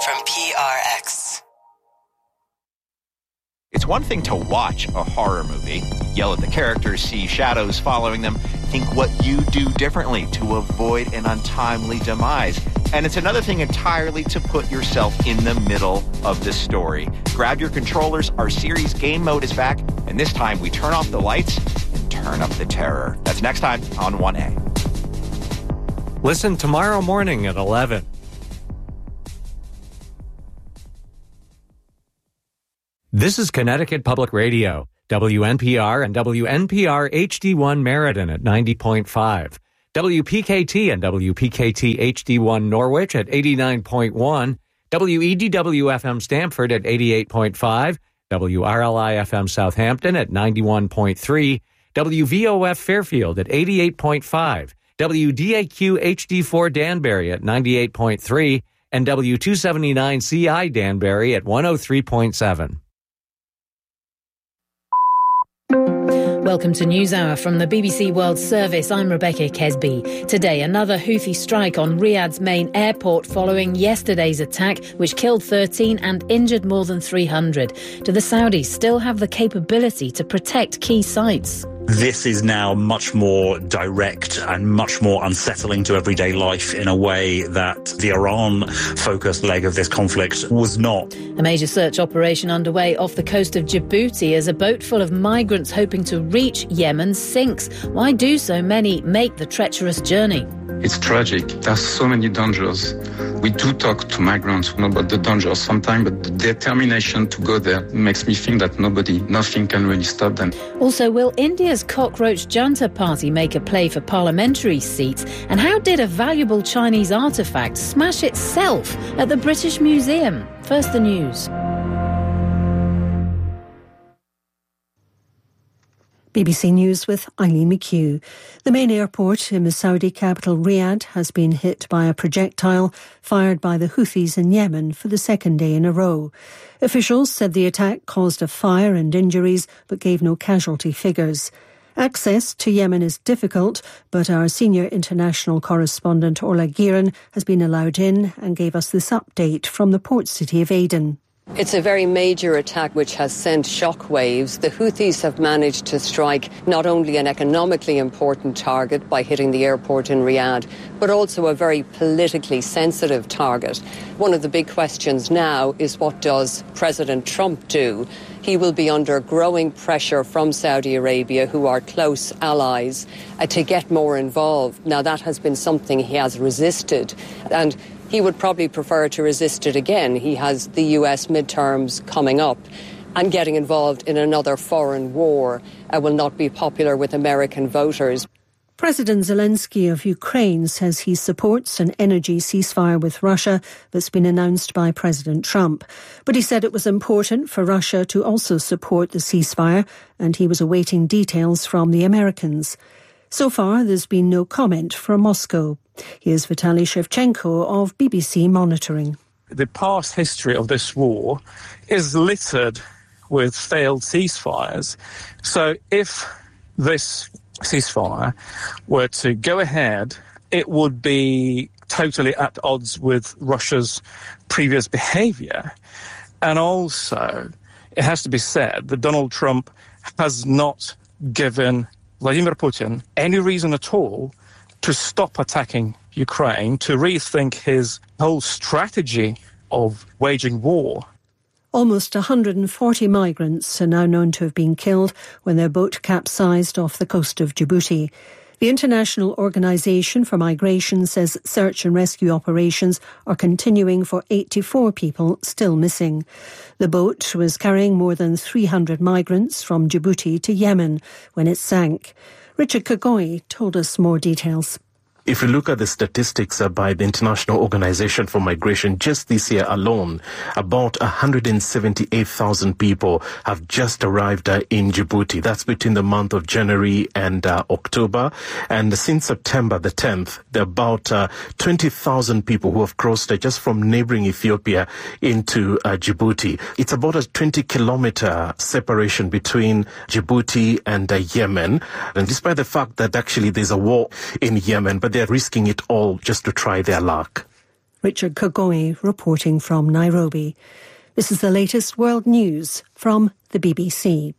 from PRX. It's one thing to watch a horror movie, yell at the characters, see shadows following them, think what you do differently to avoid an untimely demise. And it's another thing entirely to put yourself in the middle of the story. Grab your controllers, our series Game Mode is back, and this time we turn off the lights and turn up the terror. That's next time on 1A. Listen tomorrow morning at 11. This is Connecticut Public Radio, WNPR and WNPR HD1 Meriden at 90.5, WPKT and WPKT HD1 Norwich at 89.1, WEDW-FM Stamford at 88.5, WRLI-FM Southampton at 91.3, WVOF Fairfield at 88.5, WDAQ HD4 Danbury at 98.3, and W279CI Danbury at 103.7. Welcome to NewsHour from the BBC World Service. I'm Rebecca Kesby. Today, another Houthi strike on Riyadh's main airport following yesterday's attack, which killed 13 and injured more than 300. Do the Saudis still have the capability to protect key sites? This is now much more direct and much more unsettling to everyday life in a way that the Iran-focused leg of this conflict was not. A major search operation underway off the coast of Djibouti as a boat full of migrants hoping to reach Yemen sinks. Why do so many make the treacherous journey? It's tragic. There's so many dangers. We do talk to migrants about the dangers sometimes, but the determination to go there makes me think that nothing can really stop them. Also, will India's Cockroach Junta Party make a play for parliamentary seats? And how did a valuable Chinese artefact smash itself at the British Museum? First, the news. BBC News with Eileen McHugh. The main airport in the Saudi capital Riyadh has been hit by a projectile fired by the Houthis in Yemen for the second day in a row. Officials said the attack caused a fire and injuries but gave no casualty figures. Access to Yemen is difficult, but our senior international correspondent Orla Guerin has been allowed in and gave us this update from the port city of Aden. It's a very major attack which has sent shockwaves. The Houthis have managed to strike not only an economically important target by hitting the airport in Riyadh, but also a very politically sensitive target. One of the big questions now is, what does President Trump do? He will be under growing pressure from Saudi Arabia, who are close allies, to get more involved. Now, that has been something he has resisted, and he would probably prefer to resist it again. He has the US midterms coming up, and getting involved in another foreign war will not be popular with American voters. President Zelensky of Ukraine says he supports an energy ceasefire with Russia that's been announced by President Trump. But he said it was important for Russia to also support the ceasefire, and he was awaiting details from the Americans. So far, there's been no comment from Moscow. Here's Vitaly Shevchenko of BBC Monitoring. The past history of this war is littered with failed ceasefires. So if this ceasefire were to go ahead, it would be totally at odds with Russia's previous behaviour. And also, it has to be said that Donald Trump has not given Vladimir Putin any reason at all to stop attacking Ukraine, to rethink his whole strategy of waging war. Almost 140 migrants are now known to have been killed when their boat capsized off the coast of Djibouti. The International Organization for Migration says search and rescue operations are continuing for 84 people still missing. The boat was carrying more than 300 migrants from Djibouti to Yemen when it sank. Richard Kagoi told us more details. If you look at the statistics by the International Organization for Migration, just this year alone, about 178,000 people have just arrived in Djibouti. That's between the month of January and October. And since September the 10th, there are about 20,000 people who have crossed just from neighboring Ethiopia into Djibouti. It's about a 20-kilometer separation between Djibouti and Yemen. And despite the fact that actually there's a war in Yemen, but they're risking it all just to try their luck. Richard Kagoi reporting from Nairobi. This is the latest world news from the BBC.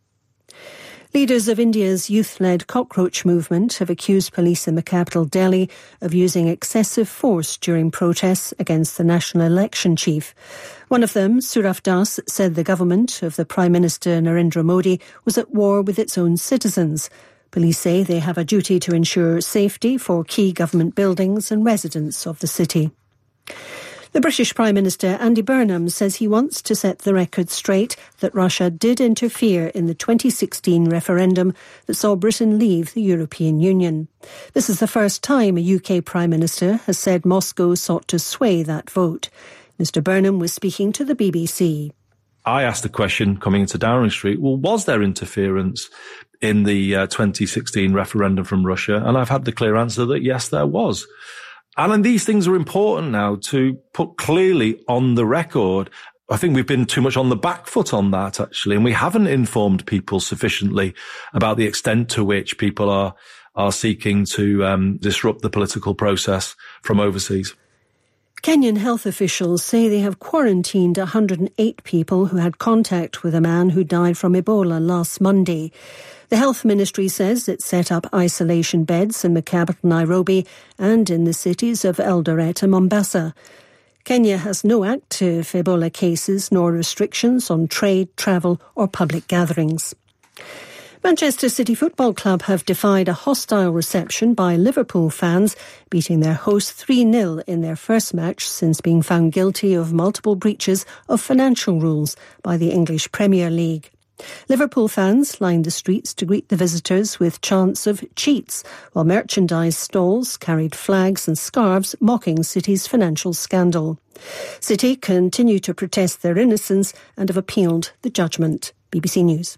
Leaders of India's youth-led cockroach movement have accused police in the capital Delhi of using excessive force during protests against the national election chief. One of them, Suraf Das, said the government of the Prime Minister Narendra Modi was at war with its own citizens. Police say they have a duty to ensure safety for key government buildings and residents of the city. The British Prime Minister Andy Burnham says he wants to set the record straight that Russia did interfere in the 2016 referendum that saw Britain leave the European Union. This is the first time a UK Prime Minister has said Moscow sought to sway that vote. Mr Burnham was speaking to the BBC. I asked the question coming into Downing Street, well, was there interference in the 2016 referendum from Russia? And I've had the clear answer that yes, there was. And these things are important now to put clearly on the record. I think we've been too much on the back foot on that, actually, and we haven't informed people sufficiently about the extent to which people are seeking to disrupt the political process from overseas. Kenyan health officials say they have quarantined 108 people who had contact with a man who died from Ebola last Monday. The health ministry says it set up isolation beds in the capital Nairobi and in the cities of Eldoret and Mombasa. Kenya has no active Ebola cases nor restrictions on trade, travel or public gatherings. Manchester City Football Club have defied a hostile reception by Liverpool fans, beating their hosts 3-0 in their first match since being found guilty of multiple breaches of financial rules by the English Premier League. Liverpool fans lined the streets to greet the visitors with chants of cheats, while merchandise stalls carried flags and scarves mocking City's financial scandal. City continue to protest their innocence and have appealed the judgment. BBC News.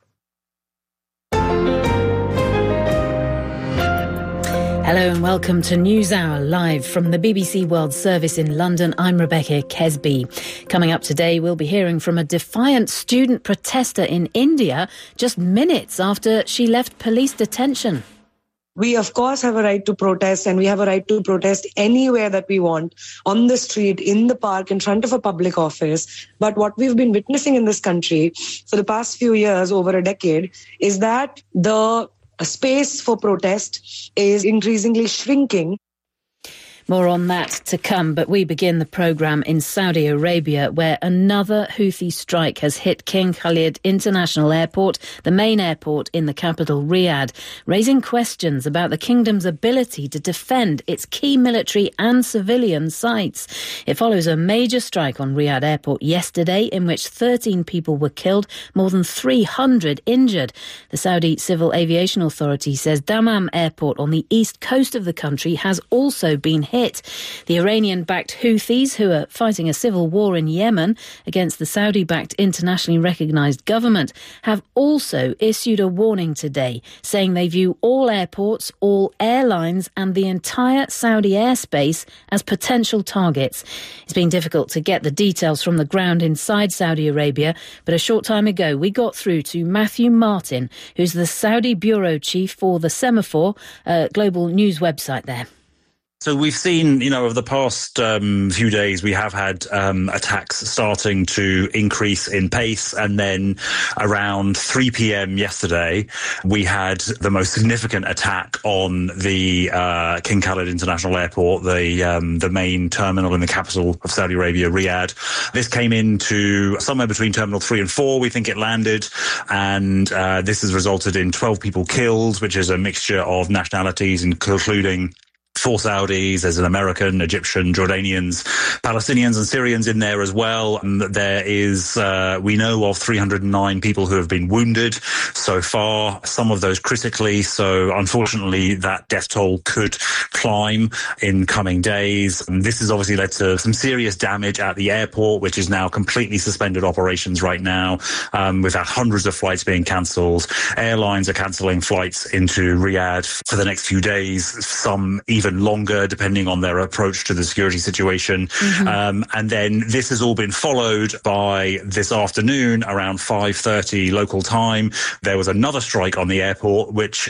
Hello and welcome to NewsHour, live from the BBC World Service in London. I'm Rebecca Kesby. Coming up today, we'll be hearing from a defiant student protester in India just minutes after she left police detention. We, of course, have a right to protest, and we have a right to protest anywhere that we want, on the street, in the park, in front of a public office. But what we've been witnessing in this country for the past few years, over a decade, is that the space for protest is increasingly shrinking. More on that to come, but we begin the programme in Saudi Arabia, where another Houthi strike has hit King Khalid International Airport, the main airport in the capital Riyadh, raising questions about the kingdom's ability to defend its key military and civilian sites. It follows a major strike on Riyadh Airport yesterday, in which 13 people were killed, more than 300 injured. The Saudi Civil Aviation Authority says Dammam Airport on the east coast of the country has also been hit. The Iranian-backed Houthis, who are fighting a civil war in Yemen against the Saudi-backed internationally recognised government, have also issued a warning today, saying they view all airports, all airlines and the entire Saudi airspace as potential targets. It's been difficult to get the details from the ground inside Saudi Arabia, but a short time ago we got through to Matthew Martin, who's the Saudi bureau chief for the Semaphore, global news website there. So we've seen, over the past few days, we have had attacks starting to increase in pace. And then around 3 p.m. yesterday, we had the most significant attack on the King Khalid International Airport, the main terminal in the capital of Saudi Arabia, Riyadh. This came into somewhere between Terminal 3 and 4, we think it landed. And this has resulted in 12 people killed, which is a mixture of nationalities, including 4 Saudis, there's an American, Egyptian, Jordanians, Palestinians and Syrians in there as well. And there is, we know of 309 people who have been wounded so far, some of those critically. So unfortunately, that death toll could climb in coming days. And this has obviously led to some serious damage at the airport, which is now completely suspended operations right now. We've had hundreds of flights being cancelled. Airlines are cancelling flights into Riyadh for the next few days, some even even longer, depending on their approach to the security situation. And then this has all been followed by this afternoon around 5:30 local time. There was another strike on the airport, which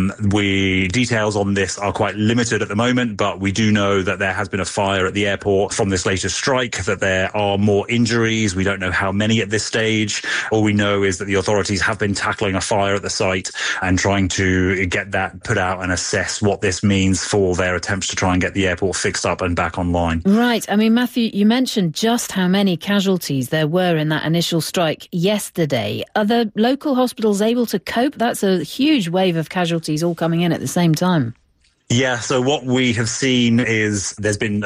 details on this are quite limited at the moment, but we do know that there has been a fire at the airport from this latest strike, that there are more injuries. We don't know how many at this stage. All we know is that the authorities have been tackling a fire at the site and trying to get that put out and assess what this means for their attempts to try and get the airport fixed up and back online. Right. I mean, Matthew, you mentioned just how many casualties there were in that initial strike yesterday. Are the local hospitals able to cope? That's a huge wave of casualties all coming in at the same time. Yeah, so what we have seen is there's been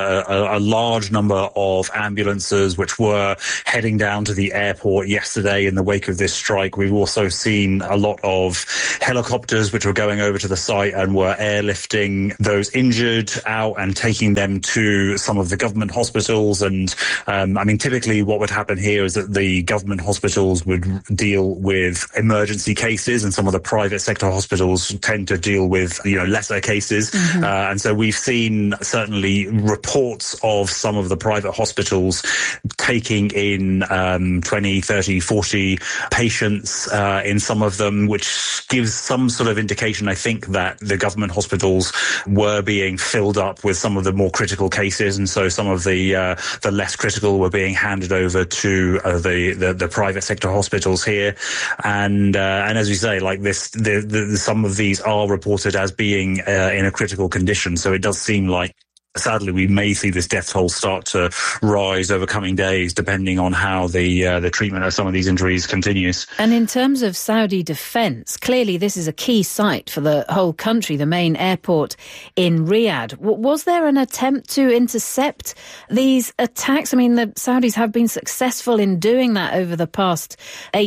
a large number of ambulances which were heading down to the airport yesterday in the wake of this strike. We've also seen a lot of helicopters which were going over to the site and were airlifting those injured out and taking them to some of the government hospitals. And typically what would happen here is that the government hospitals would deal with emergency cases, and some of the private sector hospitals tend to deal with, lesser cases. And so we've seen certainly reports of some of the private hospitals taking in 20, 30, 40 patients in some of them, which gives some sort of indication, I think, that the government hospitals were being filled up with some of the more critical cases. And so some of the less critical were being handed over to the private sector hospitals here. And as we say, like this, some of these are reported as being in a critical condition. So it does seem like, sadly, we may see this death toll start to rise over coming days, depending on how the treatment of some of these injuries continues. And in terms of Saudi defence, clearly this is a key site for the whole country, the main airport in Riyadh. Was there an attempt to intercept these attacks? I mean, the Saudis have been successful in doing that over the past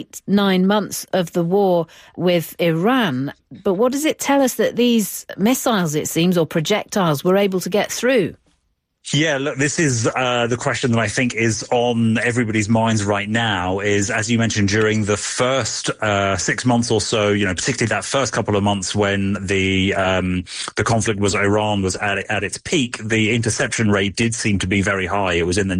8-9 months of the war with Iran. But what does it tell us that these missiles, it seems, or projectiles were able to get through? Yeah, look, this is the question that I think is on everybody's minds right now is, as you mentioned, during the first 6 months or so, particularly that first couple of months when the conflict Iran was at its peak, the interception rate did seem to be very high. It was in the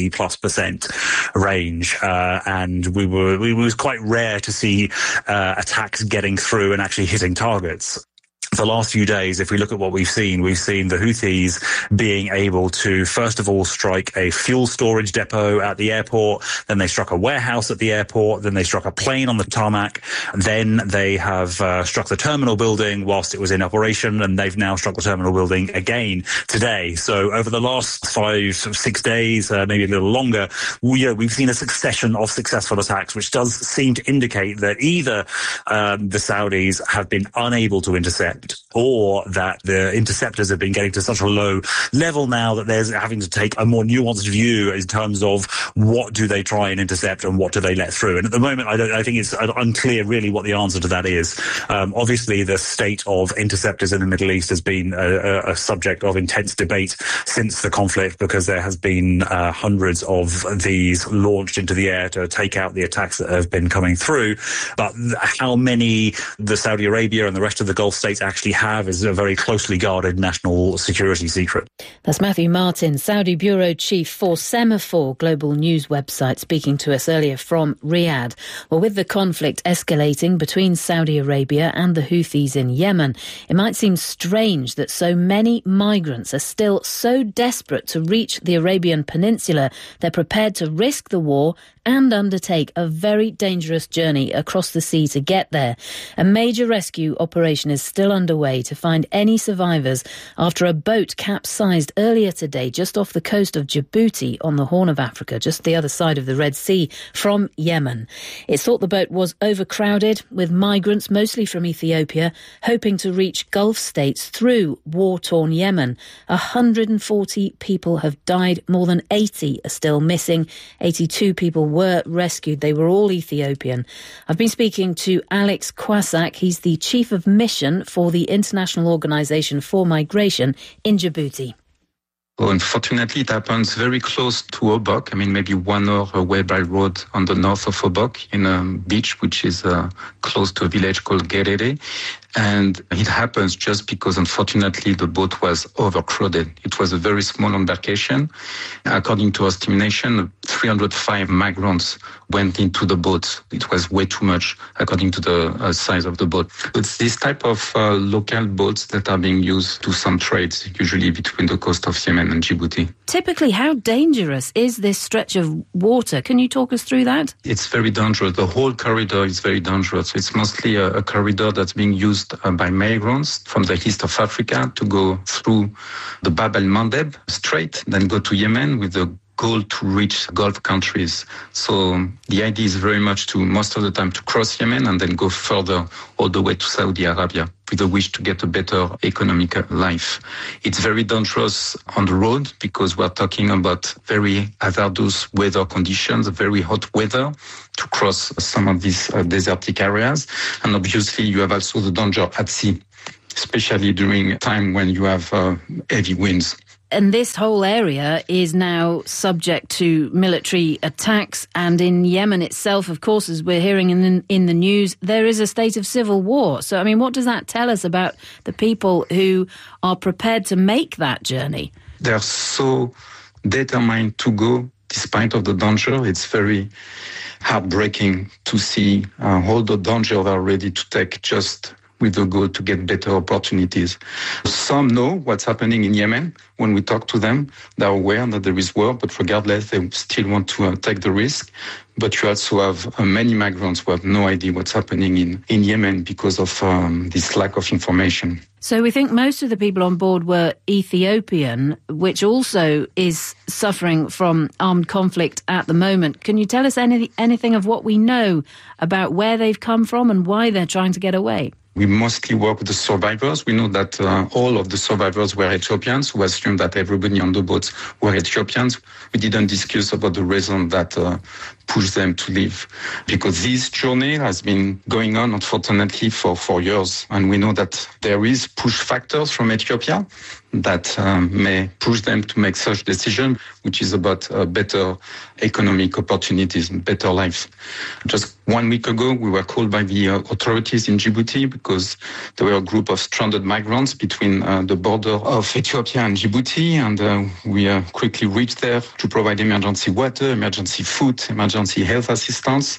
90+% range. And it was quite rare to see attacks getting through and actually hitting targets. The last few days, if we look at what we've seen the Houthis being able to, first of all, strike a fuel storage depot at the airport. Then they struck a warehouse at the airport. Then they struck a plane on the tarmac. Then they have struck the terminal building whilst it was in operation. And they've now struck the terminal building again today. So over the last 5-6 days, maybe a little longer, we've seen a succession of successful attacks, which does seem to indicate that either the Saudis have been unable to intercept, or that the interceptors have been getting to such a low level now that they're having to take a more nuanced view in terms of what do they try and intercept and what do they let through. And at the moment, I think it's unclear really what the answer to that is. Obviously, the state of interceptors in the Middle East has been a subject of intense debate since the conflict, because there has been hundreds of these launched into the air to take out the attacks that have been coming through. But how many the Saudi Arabia and the rest of the Gulf states actually have is a very closely guarded national security secret. That's Matthew Martin, Saudi Bureau Chief for Semaphore global news website, speaking to us earlier from Riyadh. Well, with the conflict escalating between Saudi Arabia and the Houthis in Yemen, it might seem strange that so many migrants are still so desperate to reach the Arabian Peninsula, they're prepared to risk the war and undertake a very dangerous journey across the sea to get there. A major rescue operation is still underway to find any survivors after a boat capsized earlier today just off the coast of Djibouti on the Horn of Africa, just the other side of the Red Sea from Yemen. It's thought the boat was overcrowded with migrants, mostly from Ethiopia, hoping to reach Gulf states through war-torn Yemen. 140 people have died, more than 80 are still missing. 82 people were rescued. They were all Ethiopian. I've been speaking to Alex Kwasak. He's the Chief of Mission for the International Organization for Migration in Djibouti. Oh, unfortunately, it happens very close to Obok. I mean, maybe 1 hour away by road on the north of Obok in a beach, which is close to a village called Gerere. And it happens just because, unfortunately, the boat was overcrowded. It was a very small embarkation. According to our estimation, 305 migrants went into the boat. It was way too much, according to the size of the boat. It's this type of local boats that are being used to some trades, usually between the coast of Yemen and Djibouti. Typically, how dangerous is this stretch of water? Can you talk us through that? It's very dangerous. The whole corridor is very dangerous. It's mostly a corridor that's being used by migrants from the east of Africa to go through the Bab el-Mandeb Strait, then go to Yemen with the goal to reach Gulf countries. So the idea is very much to, most of the time, to cross Yemen and then go further all the way to Saudi Arabia with the wish to get a better economic life. It's very dangerous on the road because we're talking about very hazardous weather conditions, very hot weather to cross some of these desertic areas. And obviously you have also the danger at sea, especially during a time when you have heavy winds. And this whole area is now subject to military attacks. And in Yemen itself, of course, as we're hearing in the news, there is a state of civil war. So, I mean, what does that tell us about the people who are prepared to make that journey? They're so determined to go despite of the danger. It's very heartbreaking to see all the danger they're ready to take just with the goal to get better opportunities. Some know what's happening in Yemen. When we talk to them, they're aware that there is war, but regardless, they still want to take the risk. But you also have many migrants who have no idea what's happening in Yemen because of this lack of information. So we think most of the people on board were Ethiopian, which also is suffering from armed conflict at the moment. Can you tell us anything of what we know about where they've come from and why they're trying to get away? We mostly work with the survivors. We know that all of the survivors were Ethiopians. We assume that everybody on the boats were Ethiopians. We didn't discuss about the reason that pushed them to leave. Because this journey has been going on, unfortunately, for years. And we know that there is push factors from Ethiopia that may push them to make such decision, which is about better economic opportunities and better life. Just 1 week ago, we were called by the authorities in Djibouti because there were a group of stranded migrants between the border of Ethiopia and Djibouti, and we quickly reached there to provide emergency water, emergency food, emergency health assistance.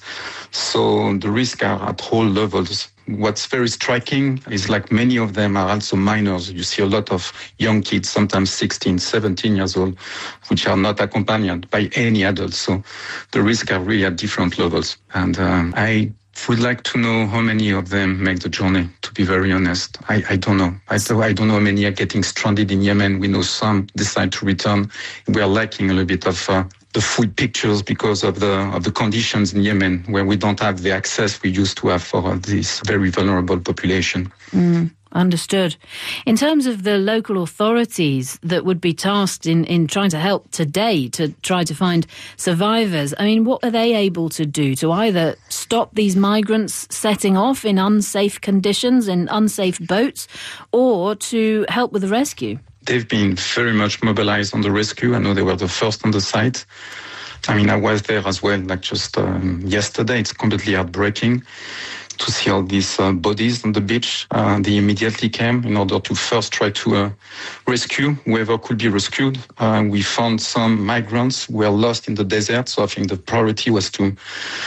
So the risks are at all levels. What's very striking is like many of them are also minors. You see a lot of young kids, sometimes 16, 17 years old, which are not accompanied by any adults. So the risks are really at different levels. And I would like to know how many of them make the journey, to be very honest. I don't know. I don't know how many are getting stranded in Yemen. We know some decide to return. We are lacking a little bit of the full pictures because of the conditions in Yemen, where we don't have the access we used to have for this very vulnerable population. Understood. In terms of the local authorities that would be tasked in trying to help today to try to find survivors, I mean, what are they able to do to either stop these migrants setting off in unsafe conditions, in unsafe boats, or to help with the rescue? They've been very much mobilized on the rescue. I know they were the first on the site. I mean, I was there as well, like just yesterday. It's completely heartbreaking to see all these bodies on the beach. They immediately came in order to first try to rescue whoever could be rescued. We found some migrants who were lost in the desert, so I think the priority was to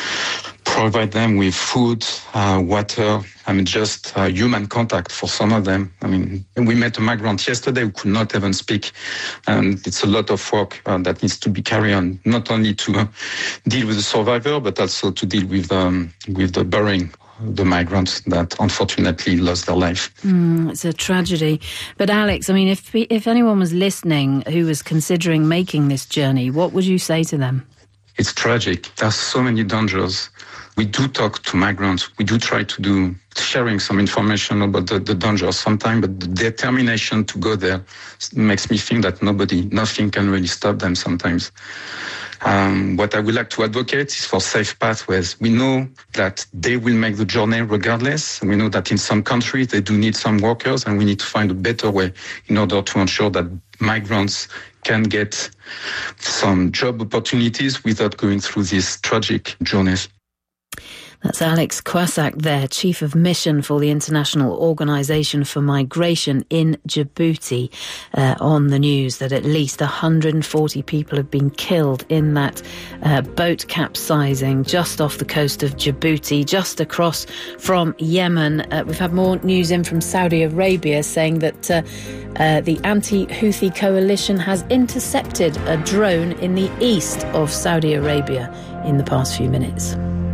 provide them with food, water, just human contact for some of them. I mean, we met a migrant yesterday who could not even speak, and it's a lot of work that needs to be carried on, not only to deal with the survivor, but also to deal with the burying the migrants that unfortunately lost their life. It's a tragedy. But Alex, I mean, if anyone was listening who was considering making this journey, what would you say to them? It's tragic. There's so many dangers. We do talk to migrants. We do try to do sharing some information about the dangers sometimes, but the determination to go there makes me think that nothing can really stop them sometimes. What I would like to advocate is for safe pathways. We know that they will make the journey regardless. We know that in some countries they do need some workers, and we need to find a better way in order to ensure that migrants can get some job opportunities without going through these tragic journeys. That's Alex Kwasak there, Chief of Mission for the International Organisation for Migration in Djibouti, on the news that at least 140 people have been killed in that boat capsizing just off the coast of Djibouti, just across from Yemen. We've had more news in from Saudi Arabia saying that the anti-Houthi coalition has intercepted a drone in the east of Saudi Arabia in the past few minutes.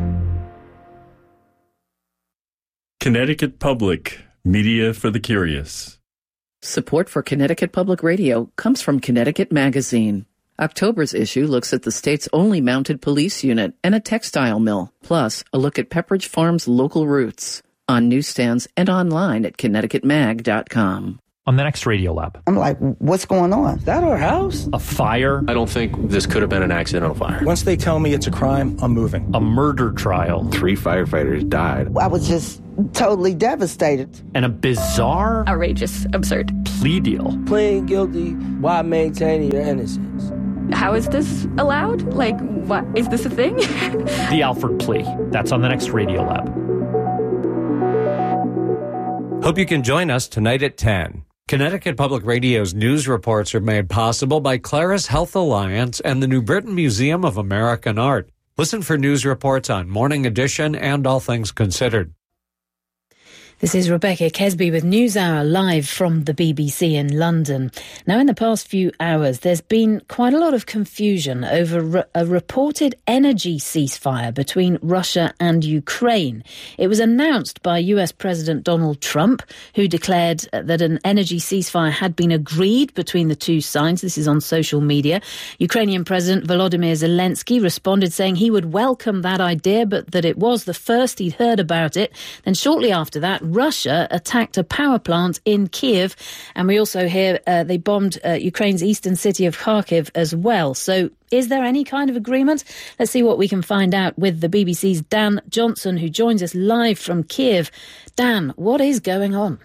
Connecticut Public, media for the curious. Support for Connecticut Public Radio comes from Connecticut Magazine. October's issue looks at the state's only mounted police unit and a textile mill, plus a look at Pepperidge Farm's local roots, on newsstands and online at ConnecticutMag.com. On the next Radio Lab. I'm like, what's going on? Is that our house? A fire? I don't think this could have been an accidental fire. Once they tell me it's a crime, I'm moving. A murder trial. 3 firefighters died. I was just totally devastated. And a bizarre, outrageous, absurd plea deal. Pleading guilty while maintaining your innocence. How is this allowed? Like, what? Is this a thing? The Alford plea. That's on the next Radio Lab. Hope you can join us tonight at 10. Connecticut Public Radio's news reports are made possible by Claris Health Alliance and the New Britain Museum of American Art. Listen for news reports on Morning Edition and All Things Considered. This is Rebecca Kesby with NewsHour live from the BBC in London. Now, in the past few hours, there's been quite a lot of confusion over a reported energy ceasefire between Russia and Ukraine. It was announced by US President Donald Trump, who declared that an energy ceasefire had been agreed between the two sides. This is on social media. Ukrainian President Volodymyr Zelensky responded saying he would welcome that idea, but that it was the first he'd heard about it. Then shortly after that, Russia attacked a power plant in Kiev, and we also hear they bombed Ukraine's eastern city of Kharkiv as well. So is there any kind of agreement? Let's see what we can find out with the BBC's Dan Johnson, who joins us live from Kiev. Dan, what is going on?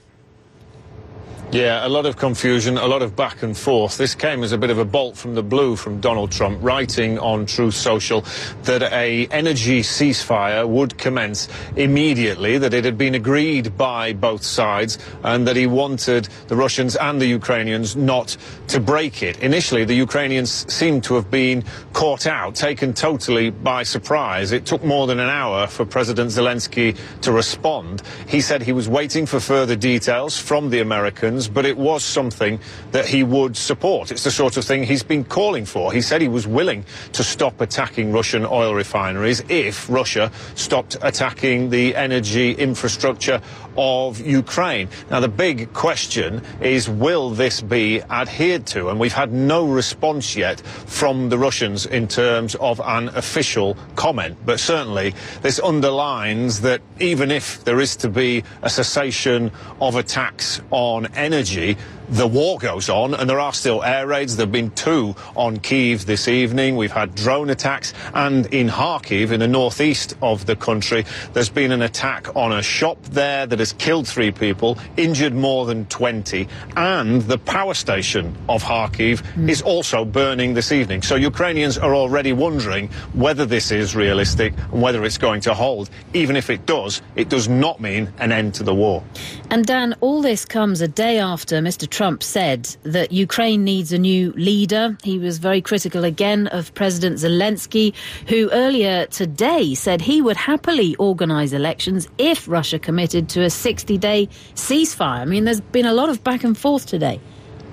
Yeah, a lot of confusion, a lot of back and forth. This came as a bit of a bolt from the blue from Donald Trump, writing on Truth Social that a energy ceasefire would commence immediately, that it had been agreed by both sides, and that he wanted the Russians and the Ukrainians not to break it. Initially, the Ukrainians seemed to have been caught out, taken totally by surprise. It took more than an hour for President Zelensky to respond. He said he was waiting for further details from the Americans, but it was something that he would support. It's the sort of thing he's been calling for. He said he was willing to stop attacking Russian oil refineries if Russia stopped attacking the energy infrastructure of Ukraine. Now, the big question is, will this be adhered to? And we've had no response yet from the Russians in terms of an official comment. But certainly this underlines that even if there is to be a cessation of attacks on energy, the war goes on, and there are still air raids. There have been 2 on Kyiv this evening. We've had drone attacks, and in Kharkiv, in the northeast of the country, there's been an attack on a shop there that has killed 3 people, injured more than 20, and the power station of Kharkiv is also burning this evening. So Ukrainians are already wondering whether this is realistic and whether it's going to hold. Even if it does not mean an end to the war. And Dan, all this comes a day after Mr. Trump said that Ukraine needs a new leader. He was very critical again of President Zelensky, who earlier today said he would happily organise elections if Russia committed to a 60-day ceasefire. I mean, there's been a lot of back and forth today.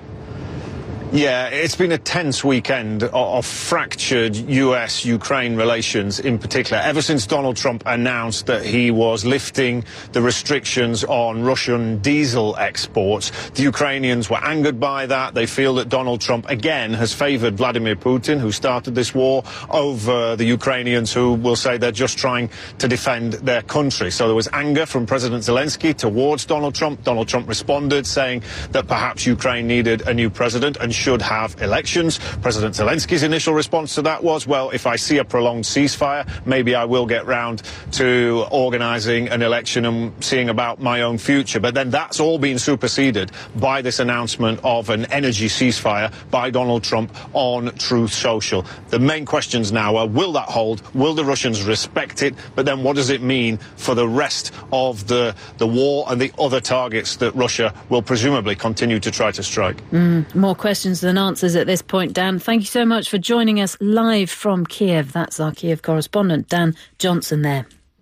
Yeah, it's been a tense weekend of fractured US-Ukraine relations in particular. Ever since Donald Trump announced that he was lifting the restrictions on Russian diesel exports, the Ukrainians were angered by that. They feel that Donald Trump, again, has favoured Vladimir Putin, who started this war, over the Ukrainians, who will say they're just trying to defend their country. So there was anger from President Zelensky towards Donald Trump. Donald Trump responded, saying that perhaps Ukraine needed a new president, and should have elections. President Zelensky's initial response to that was, well, if I see a prolonged ceasefire, maybe I will get round to organising an election and seeing about my own future. But then that's all been superseded by this announcement of an energy ceasefire by Donald Trump on Truth Social. The main questions now are, will that hold? Will the Russians respect it? But then what does it mean for the rest of the war and the other targets that Russia will presumably continue to try to strike? More questions than answers at this point, Dan. Thank you so much for joining us live from Kiev. That's our Kiev correspondent, Dan Johnson there.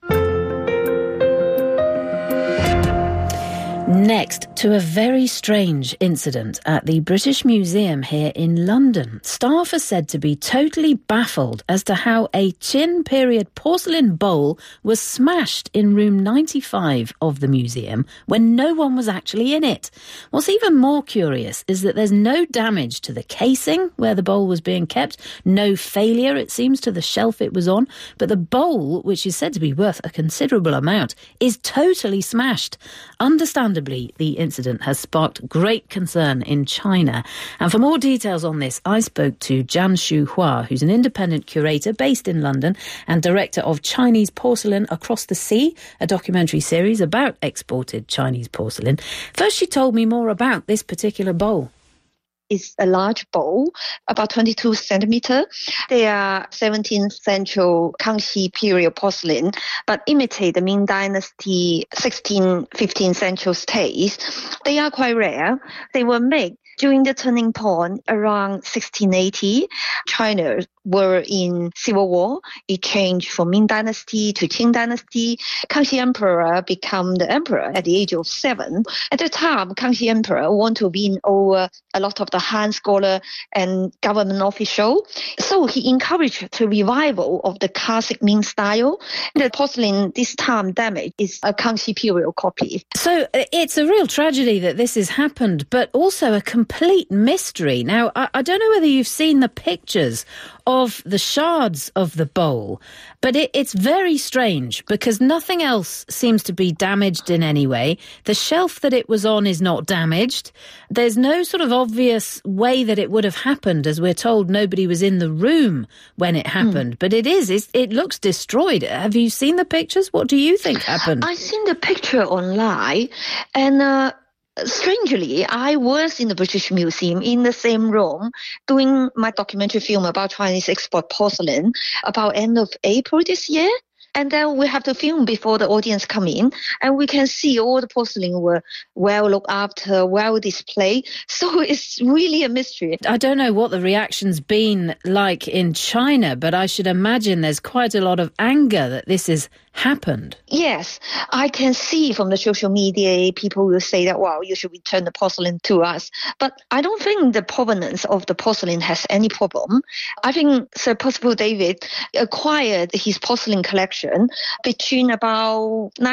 Next, to a very strange incident at the British Museum here in London. Staff are said to be totally baffled as to how a Qin period porcelain bowl was smashed in room 95 of the museum when no one was actually in it. What's even more curious is that there's no damage to the casing where the bowl was being kept, no failure, it seems, to the shelf it was on, but the bowl, which is said to be worth a considerable amount, is totally smashed. Understandably, the incident has sparked great concern in China. And for more details on this, I spoke to Jianshu Hua, who's an independent curator based in London and director of Chinese Porcelain Across the Sea, a documentary series about exported Chinese porcelain. First, she told me more about this particular bowl. It's a large bowl, about 22 centimeter. They are 17th century Kangxi period porcelain, but imitate the Ming Dynasty 16th, 15th century taste. They are quite rare. They were made during the turning point around 1680. China were in civil war. It changed from Ming Dynasty to Qing Dynasty. Kangxi Emperor became the emperor at the age of 7. At the time, Kangxi Emperor wanted to win over a lot of the Han scholar and government official. So he encouraged the revival of the classic Ming style. The porcelain this time damaged is a Kangxi period copy. So it's a real tragedy that this has happened, but also a complete mystery. Now, I don't know whether you've seen the pictures of the shards of the bowl, but it's very strange because nothing else seems to be damaged in any way. The shelf that it was on is not damaged. There's no sort of obvious way that it would have happened, as we're told nobody was in the room when it happened, but it looks destroyed. Have you seen the pictures? What do you think happened? I've seen the picture online, and strangely, I was in the British Museum in the same room doing my documentary film about Chinese export porcelain about end of April this year. And then we have to film before the audience come in, and we can see all the porcelain were well looked after, well displayed. So it's really a mystery. I don't know what the reaction's been like in China, but I should imagine there's quite a lot of anger that this has happened. Yes, I can see from the social media, people will say that, wow, you should return the porcelain to us. But I don't think the provenance of the porcelain has any problem. I think Sir Percival David acquired his porcelain collection between about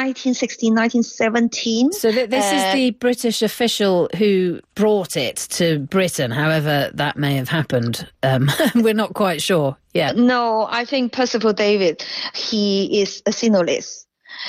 1916, 1917. So this is the British official who brought it to Britain, however that may have happened. We're not quite sure. Yeah. No, I think Percival David, he is a Sinolist.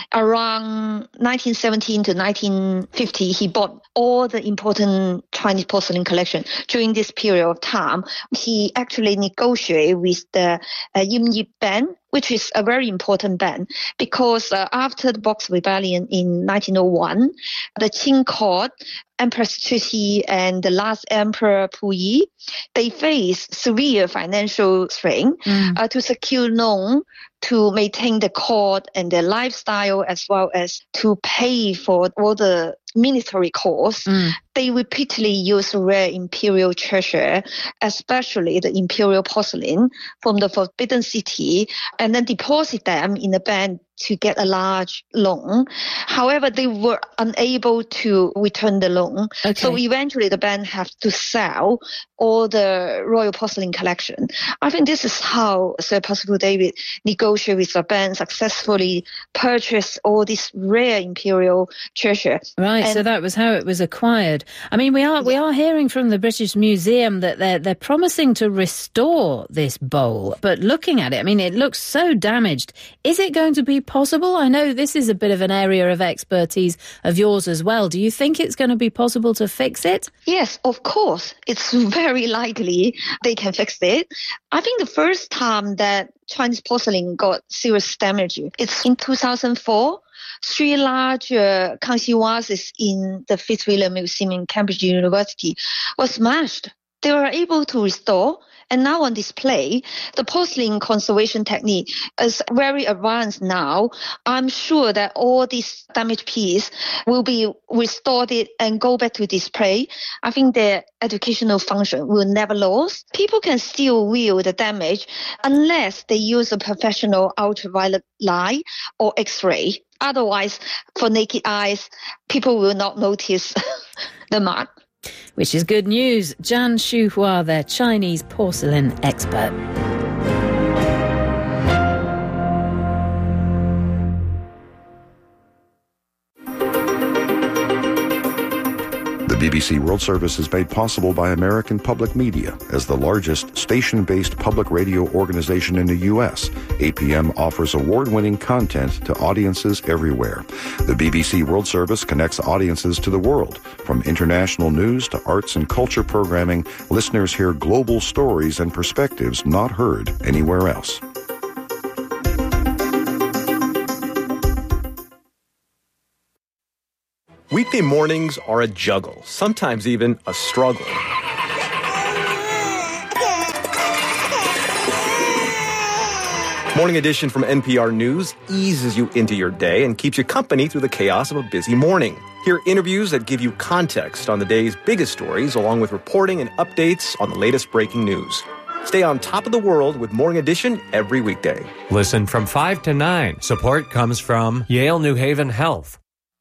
Around 1917 to 1950, he bought all the important Chinese porcelain collection. During this period of time, he actually negotiated with the Yim Yi band, which is a very important band, because after the Boxer Rebellion in 1901, the Qing court, Empress Cixi and the last Emperor Puyi, they faced severe financial strain to secure loan to maintain the court and their lifestyle, as well as to pay for all the military costs. They repeatedly use rare imperial treasure, especially the imperial porcelain from the Forbidden City, and then deposit them in a bank to get a large loan. However, they were unable to return the loan. Okay. So eventually the band have to sell all the royal porcelain collection. I think this is how Sir Percival David negotiated with the band, successfully purchased all this rare imperial treasure. Right, so that was how it was acquired. good. I mean, we are hearing from the British Museum that they're promising to restore this bowl, but looking at it, I mean, it looks so damaged. Is it going to be possible? I know this is a bit of an area of expertise of yours as well. Do you think it's going to be possible to fix it? Yes, of course. It's very likely they can fix it. I think the first time that Chinese porcelain got serious damage, it's in 2004. 3 large Kangxi vases in the Fitzwilliam Museum in Cambridge University was smashed. They were able to restore, and now on display, the porcelain conservation technique is very advanced now. I'm sure that all these damaged pieces will be restored and go back to display. I think their educational function will never lose. People can still view the damage unless they use a professional ultraviolet light or X-ray. Otherwise, for naked eyes, people will not notice the mark. Which is good news. Zhan Xuhua, their Chinese porcelain expert. The BBC World Service is made possible by American Public Media. As the largest station-based public radio organization in the U.S., APM offers award-winning content to audiences everywhere. The BBC World Service connects audiences to the world. From international news to arts and culture programming, listeners hear global stories and perspectives not heard anywhere else. Weekday mornings are a juggle, sometimes even a struggle. Morning Edition from NPR News eases you into your day and keeps you company through the chaos of a busy morning. Hear interviews that give you context on the day's biggest stories, along with reporting and updates on the latest breaking news. Stay on top of the world with Morning Edition every weekday. Listen from 5 to 9. Support comes from Yale New Haven Health.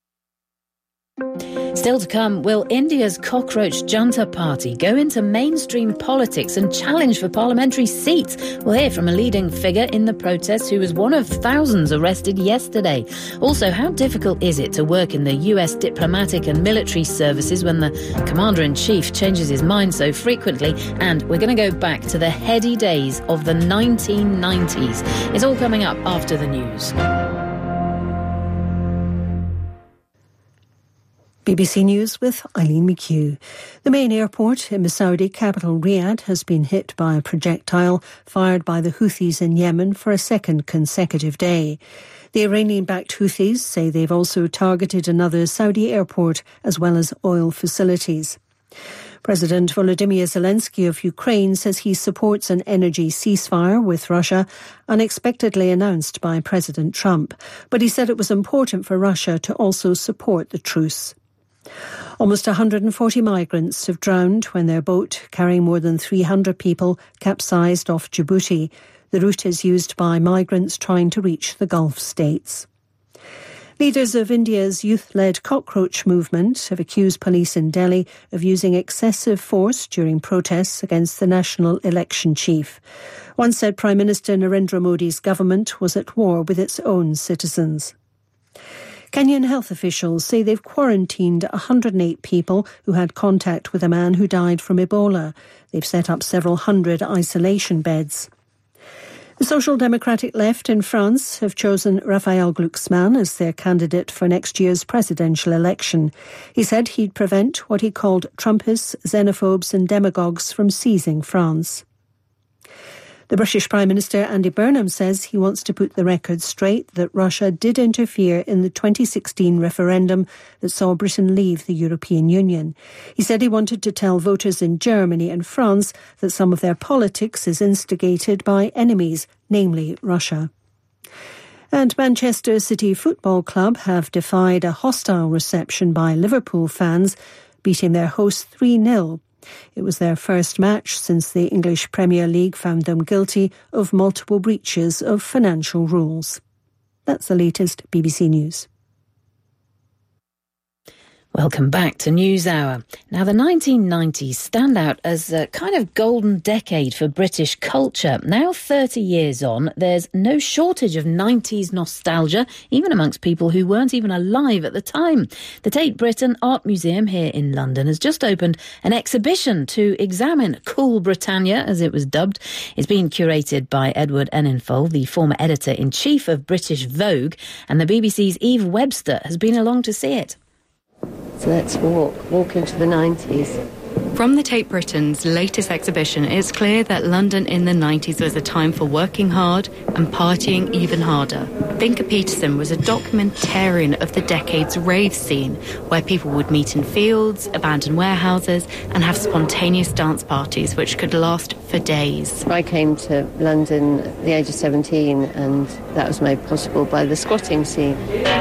Still to come, will India's cockroach junta party go into mainstream politics and challenge for parliamentary seats? We'll hear from a leading figure in the protests who was one of thousands arrested yesterday. Also, how difficult is it to work in the US diplomatic and military services when the commander-in-chief changes his mind so frequently? And we're going to go back to the heady days of the 1990s. It's all coming up after the news. BBC News with Eileen McHugh. The main airport in the Saudi capital Riyadh has been hit by a projectile fired by the Houthis in Yemen for a second consecutive day. The Iranian-backed Houthis say they've also targeted another Saudi airport as well as oil facilities. President Volodymyr Zelensky of Ukraine says he supports an energy ceasefire with Russia, unexpectedly announced by President Trump. But he said it was important for Russia to also support the truce. Almost 140 migrants have drowned when their boat, carrying more than 300 people, capsized off Djibouti. The route is used by migrants trying to reach the Gulf states. Leaders of India's youth-led cockroach movement have accused police in Delhi of using excessive force during protests against the national election chief. One said Prime Minister Narendra Modi's government was at war with its own citizens. Kenyan health officials say they've quarantined 108 people who had contact with a man who died from Ebola. They've set up several hundred isolation beds. The Social Democratic left in France have chosen Raphael Glucksmann as their candidate for next year's presidential election. He said he'd prevent what he called Trumpists, xenophobes and demagogues from seizing France. The British Prime Minister Andy Burnham says he wants to put the record straight that Russia did interfere in the 2016 referendum that saw Britain leave the European Union. He said he wanted to tell voters in Germany and France that some of their politics is instigated by enemies, namely Russia. And Manchester City Football Club have defied a hostile reception by Liverpool fans, beating their hosts 3-0. It was their first match since the English Premier League found them guilty of multiple breaches of financial rules. That's the latest BBC News. Welcome back to NewsHour. Now, the 1990s stand out as a kind of golden decade for British culture. Now, 30 years on, there's no shortage of 90s nostalgia, even amongst people who weren't even alive at the time. The Tate Britain Art Museum here in London has just opened an exhibition to examine Cool Britannia, as it was dubbed. It's been curated by Edward Enninful, the former editor-in-chief of British Vogue, and the BBC's Eve Webster has been along to see it. So let's walk into the 90s. From the Tate Britain's latest exhibition, it's clear that London in the 90s was a time for working hard and partying even harder. Vinka Peterson was a documentarian of the decade's rave scene, where people would meet in fields, abandoned warehouses, and have spontaneous dance parties which could last for days. I came to London at the age of 17, and that was made possible by the squatting scene.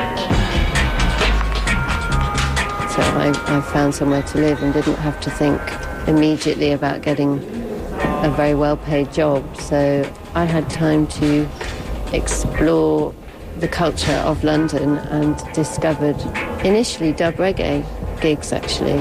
So I found somewhere to live and didn't have to think immediately about getting a very well-paid job. So I had time to explore the culture of London and discovered initially dub reggae gigs, actually.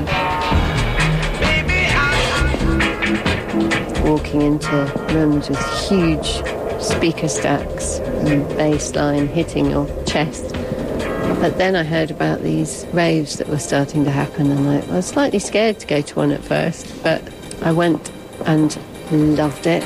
Walking into rooms with huge speaker stacks and bass line hitting your chest. But then I heard about these raves that were starting to happen, and I was slightly scared to go to one at first, but I went and loved it.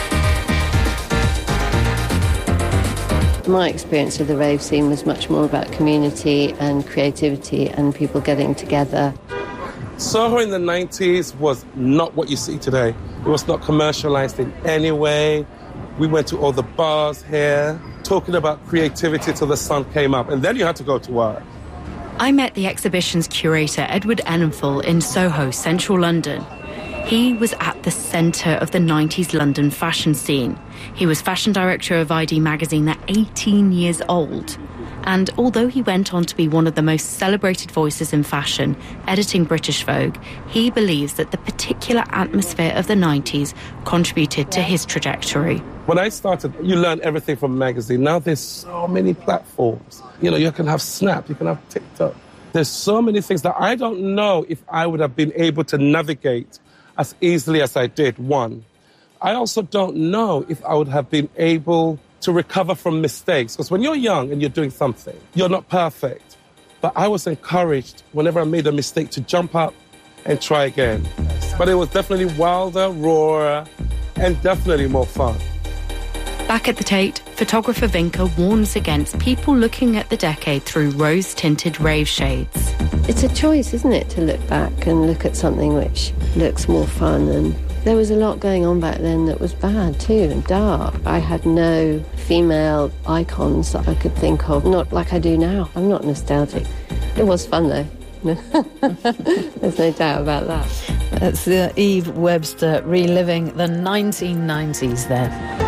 My experience of the rave scene was much more about community and creativity and people getting together. Soho in the 90s was not what you see today. It was not commercialized in any way. We went to all the bars here, talking about creativity till the sun came up, and then you had to go to work. I met the exhibition's curator, Edward Enninful, in Soho, central London. He was at the centre of the 90s London fashion scene. He was fashion director of ID magazine at 18 years old. And although he went on to be one of the most celebrated voices in fashion, editing British Vogue, he believes that the particular atmosphere of the 90s contributed to his trajectory. When I started, you learn everything from a magazine. Now there's so many platforms. You know, you can have Snap, you can have TikTok. There's so many things that I don't know if I would have been able to navigate as easily as I did, one. I also don't know if I would have been able to recover from mistakes. Because when you're young and you're doing something, you're not perfect. But I was encouraged whenever I made a mistake to jump up and try again. But it was definitely wilder, rawer, and definitely more fun. Back at the Tate, photographer Vinka warns against people looking at the decade through rose-tinted rave shades. It's a choice, isn't it, to look back and look at something which looks more fun. And there was a lot going on back then that was bad too and dark. I had no female icons that I could think of, not like I do now. I'm not nostalgic. It was fun though. There's no doubt about that. That's Eve Webster reliving the 1990s there.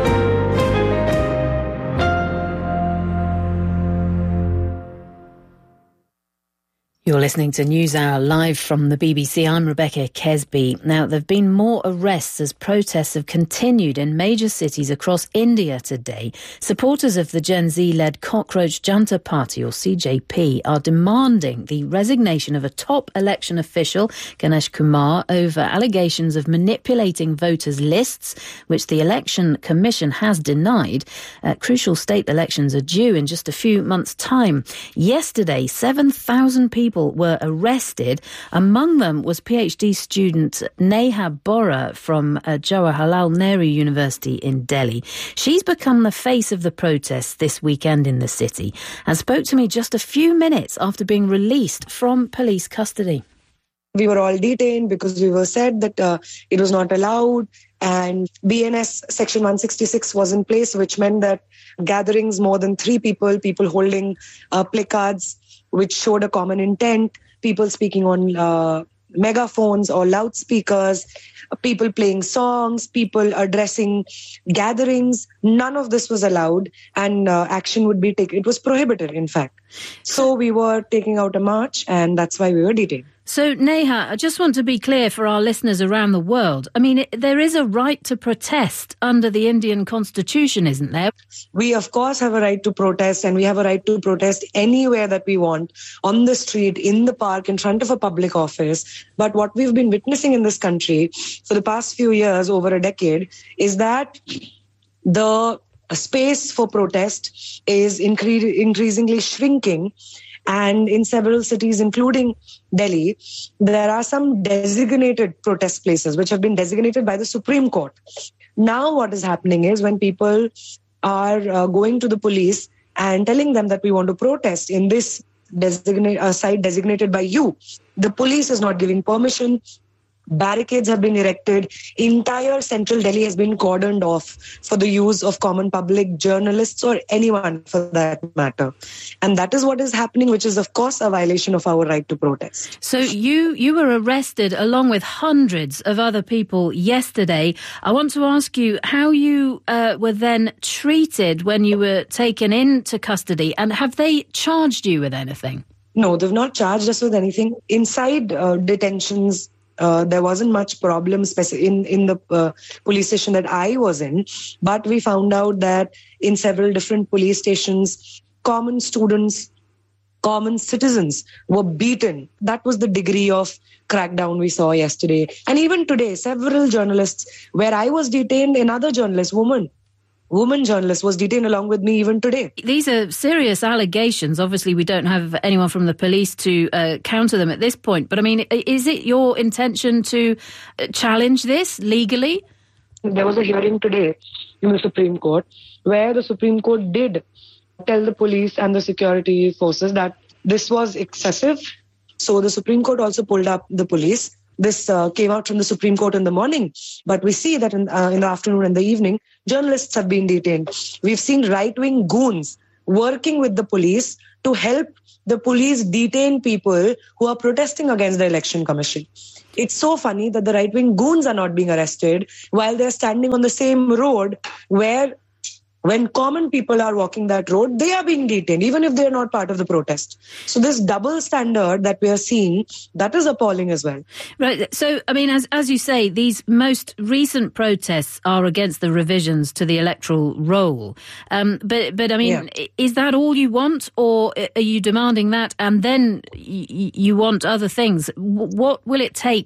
You're listening to NewsHour live from the BBC. I'm Rebecca Kesby. Now, there have been more arrests as protests have continued in major cities across India today. Supporters of the Gen Z-led Cockroach Janta Party, or CJP, are demanding the resignation of a top election official, Ganesh Kumar, over allegations of manipulating voters' lists, which the Election Commission has denied. Crucial state elections are due in just a few months' time. Yesterday, 7,000 people were arrested. Among them was PhD student Neha Bora from Jawaharlal Nehru University in Delhi. She's become the face of the protests this weekend in the city and spoke to me just a few minutes after being released from police custody. We were all detained because we were said that it was not allowed, and BNS Section 166 was in place, which meant that gatherings more than 3 people holding placards which showed a common intent, people speaking on megaphones or loudspeakers, people playing songs, people addressing gatherings. None of this was allowed, and action would be taken. It was prohibited, in fact. So we were taking out a march, and that's why we were detained. So, Neha, I just want to be clear for our listeners around the world. I mean, there is a right to protest under the Indian constitution, isn't there? We, of course, have a right to protest, and we have a right to protest anywhere that we want, on the street, in the park, in front of a public office. But what we've been witnessing in this country for the past few years, over a decade, is that the space for protest is increasingly shrinking. And in several cities, including Delhi, there are some designated protest places which have been designated by the Supreme Court. Now what is happening is when people are going to the police and telling them that we want to protest in this site designated by you, the police is not giving permission. Barricades have been erected. Entire central Delhi has been cordoned off for the use of common public, journalists, or anyone for that matter. And that is what is happening, which is, of course, a violation of our right to protest. So you were arrested along with hundreds of other people yesterday. I want to ask you how you were then treated when you were taken into custody, and have they charged you with anything? No, they've not charged us with anything. Inside detentions, there wasn't much problem in the police station that I was in, but we found out that in several different police stations, common students, common citizens were beaten. That was the degree of crackdown we saw yesterday. And even today, several journalists, where I was detained, another journalist, woman journalist, was detained along with me even today. These are serious allegations. Obviously, we don't have anyone from the police to counter them at this point. But I mean, is it your intention to challenge this legally? There was a hearing today in the Supreme Court where the Supreme Court did tell the police and the security forces that this was excessive. So the Supreme Court also pulled up the police. This came out from the Supreme Court in the morning, but we see that in the afternoon and the evening, journalists have been detained. We've seen right-wing goons working with the police to help the police detain people who are protesting against the Election Commission. It's so funny that the right-wing goons are not being arrested while they're standing on the same road where when common people are walking that road, they are being detained, even if they're not part of the protest. So this double standard that we are seeing, that is appalling as well. Right. So, I mean, as you say, these most recent protests are against the revisions to the electoral roll. But I mean, Is that all you want, or are you demanding that and then you want other things? What will it take